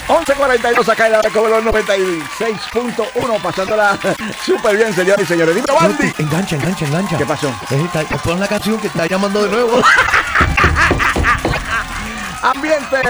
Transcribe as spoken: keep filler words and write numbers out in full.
once cuarenta y dos acá en la Recover los noventa y seis punto uno, pasándola súper bien, señores y señores. Dime, Bandy. Engancha, engancha, engancha. ¿Qué pasó? Eh, está- Pon la canción que está llamando de nuevo. Ambiente